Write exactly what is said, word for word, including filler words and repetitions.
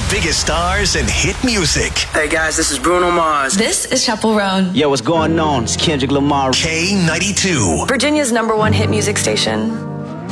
biggest stars and hit music. Hey guys, this is Bruno Mars. This is Chappell Roan. Yo, what's going on? It's Kendrick Lamar. K ninety-two. Virginia's number one hit music station.